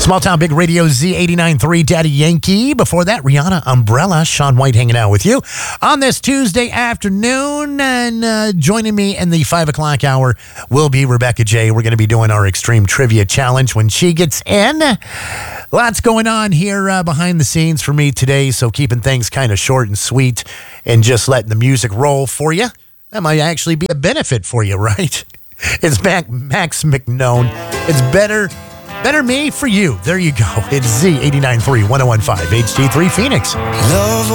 Small Town Big Radio Z89.3 Daddy Yankee. Before that, Rihanna Umbrella. Sean White hanging out with you on this Tuesday afternoon. And joining me in the 5 o'clock hour will be Rebecca J. We're going to be doing our Extreme Trivia Challenge when she gets in. Lots going on here behind the scenes for me today, so keeping things kind of short and sweet and just letting the music roll for you. That might actually be a benefit for you, right? It's Max McKnone. It's better me for you. There you go. It's Z89.3 1015 HD3 Phoenix. Love